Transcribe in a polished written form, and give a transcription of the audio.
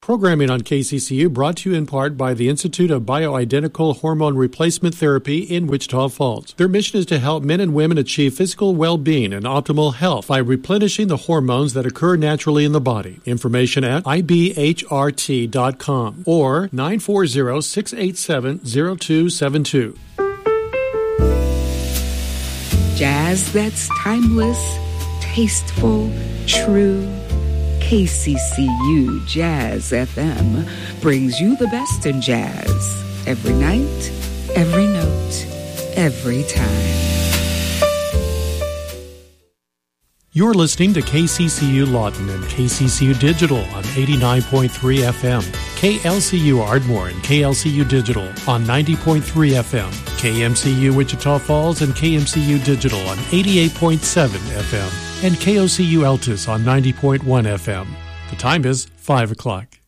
Programming on KCCU brought to you in part by the Institute of Bioidentical Hormone Replacement Therapy in Wichita Falls. Their mission is to help men and women achieve physical well-being and optimal health by replenishing the hormones that occur naturally in the body. Information at ibhrt.com or 940-687-0272. Jazz that's timeless, tasteful, true. KCCU Jazz FM brings you the best in jazz. Every night, every note, every time. You're listening to KCCU Lawton and KCCU Digital on 89.3 FM, KLCU Ardmore and KLCU Digital on 90.3 FM, KMCU Wichita Falls and KMCU Digital on 88.7 FM, and KOCU Altus on 90.1 FM. The time is 5 o'clock.